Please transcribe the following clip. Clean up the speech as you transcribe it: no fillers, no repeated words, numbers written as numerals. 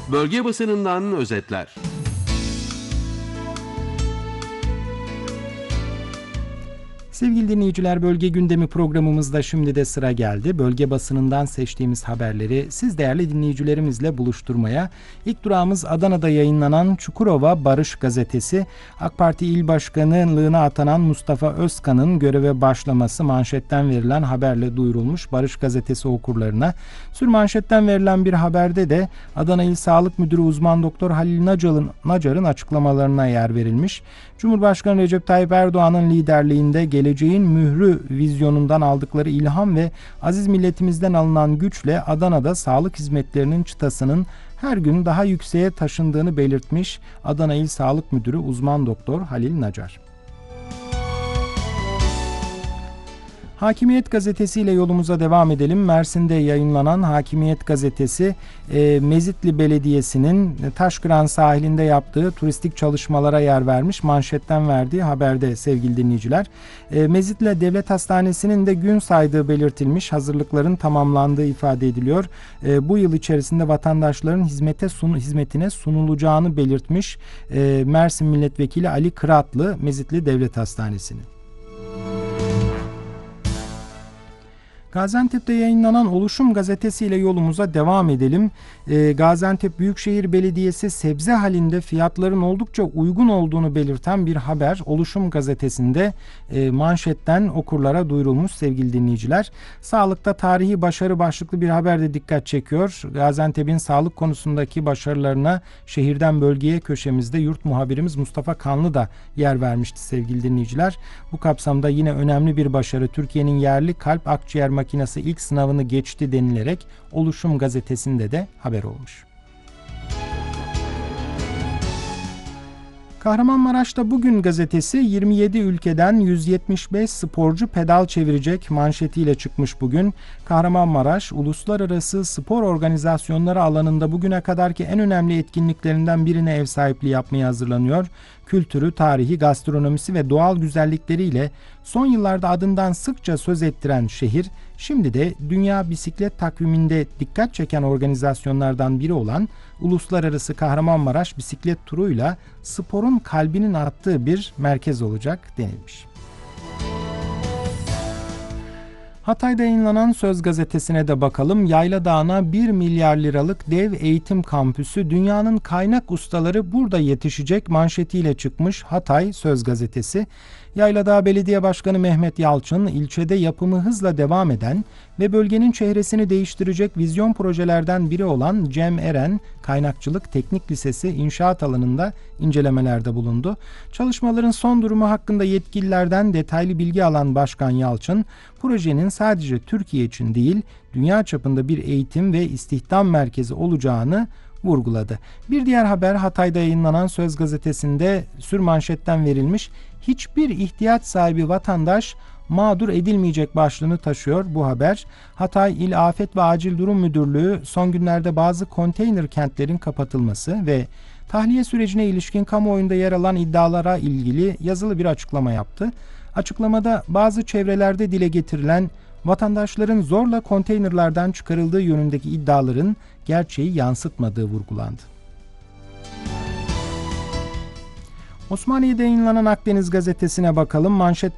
Bölge basınından özetler. Sevgili dinleyiciler, Bölge Gündemi programımızda şimdi de sıra geldi. Bölge basınından seçtiğimiz haberleri siz değerli dinleyicilerimizle buluşturmaya. İlk durağımız Adana'da yayınlanan Çukurova Barış Gazetesi. AK Parti İl Başkanlığına atanan Mustafa Özkan'ın göreve başlaması manşetten verilen haberle duyurulmuş Barış Gazetesi okurlarına. Sürmanşetten verilen bir haberde de Adana İl Sağlık Müdürü Uzman Doktor Halil Nacar'ın açıklamalarına yer verilmiş. Cumhurbaşkanı Recep Tayyip Erdoğan'ın liderliğinde geleceğin mührü vizyonundan aldıkları ilham ve aziz milletimizden alınan güçle Adana'da sağlık hizmetlerinin çıtasının her gün daha yükseğe taşındığını belirtmiş Adana İl Sağlık Müdürü Uzman Doktor Halil Nacar. Hakimiyet Gazetesi ile yolumuza devam edelim. Mersin'de yayınlanan Hakimiyet Gazetesi, Mezitli Belediyesi'nin Taşkıran sahilinde yaptığı turistik çalışmalara yer vermiş. Manşetten verdiği haberde sevgili dinleyiciler. Mezitli Devlet Hastanesi'nin de gün saydığı belirtilmiş. Hazırlıkların tamamlandığı ifade ediliyor. Bu yıl içerisinde vatandaşların hizmetine sunulacağını belirtmiş Mersin Milletvekili Ali Kıratlı Mezitli Devlet Hastanesi'nin. Gaziantep'te yayınlanan Oluşum Gazetesi ile yolumuza devam edelim. Gaziantep Büyükşehir Belediyesi sebze halinde fiyatların oldukça uygun olduğunu belirten bir haber Oluşum Gazetesi'nde manşetten okurlara duyurulmuş sevgili dinleyiciler. Sağlıkta tarihi başarı başlıklı bir haber de dikkat çekiyor. Gaziantep'in sağlık konusundaki başarılarına şehirden bölgeye köşemizde yurt muhabirimiz Mustafa Kanlı da yer vermişti sevgili dinleyiciler. Bu kapsamda yine önemli bir başarı, Türkiye'nin yerli kalp akciğer makinesi ilk sınavını geçti denilerek Oluşum Gazetesi'nde de haber olmuş. Kahramanmaraş'ta Bugün gazetesi 27 ülkeden 175 sporcu pedal çevirecek manşetiyle çıkmış bugün. Kahramanmaraş, uluslararası spor organizasyonları alanında bugüne kadarki en önemli etkinliklerinden birine ev sahipliği yapmaya hazırlanıyor. Kültürü, tarihi, gastronomisi ve doğal güzellikleriyle son yıllarda adından sıkça söz ettiren şehir, şimdi de dünya bisiklet takviminde dikkat çeken organizasyonlardan biri olan Uluslararası Kahramanmaraş Bisiklet Turu'yla sporun kalbinin attığı bir merkez olacak denilmiş. Hatay'da yayınlanan Söz Gazetesi'ne de bakalım. Yayla Dağı'na 1 milyar liralık dev eğitim kampüsü, dünyanın kaynak ustaları burada yetişecek manşetiyle çıkmış Hatay Söz Gazetesi. Yayladağ Belediye Başkanı Mehmet Yalçın, ilçede yapımı hızla devam eden ve bölgenin çehresini değiştirecek vizyon projelerden biri olan Cem Eren Kaynakçılık Teknik Lisesi inşaat alanında incelemelerde bulundu. Çalışmaların son durumu hakkında yetkililerden detaylı bilgi alan Başkan Yalçın, projenin sadece Türkiye için değil, dünya çapında bir eğitim ve istihdam merkezi olacağını vurguladı. Bir diğer haber Hatay'da yayınlanan Söz Gazetesi'nde sürmanşetten verilmiş, hiçbir ihtiyaç sahibi vatandaş mağdur edilmeyecek başlığını taşıyor bu haber. Hatay İl Afet ve Acil Durum Müdürlüğü son günlerde bazı konteyner kentlerin kapatılması ve tahliye sürecine ilişkin kamuoyunda yer alan iddialara ilgili yazılı bir açıklama yaptı. Açıklamada bazı çevrelerde dile getirilen vatandaşların zorla konteynerlardan çıkarıldığı yönündeki iddiaların gerçeği yansıtmadığı vurgulandı. Osmaniye'de yayınlanan Akdeniz Gazetesi'ne bakalım. Manşet